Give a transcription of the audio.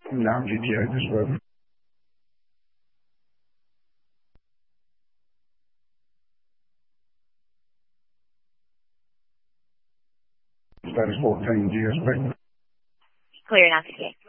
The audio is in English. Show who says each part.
Speaker 1: Não, GTA 18. That is 14 years, but
Speaker 2: Clear now, CJ.